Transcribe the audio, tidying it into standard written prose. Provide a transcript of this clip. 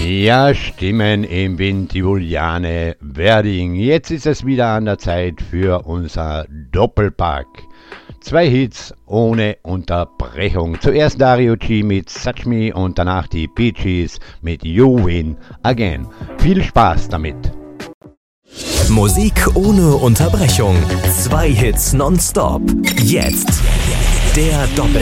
Ja, Stimmen im Wind, Juliane Werding. Jetzt ist es wieder an der Zeit für unser Doppelpack. 2 Hits ohne Unterbrechung. Zuerst Dario G mit Touch Me und danach die Bee Gees mit You Win Again. Viel Spaß damit. Musik ohne Unterbrechung. 2 Hits nonstop. Jetzt der Doppelpack.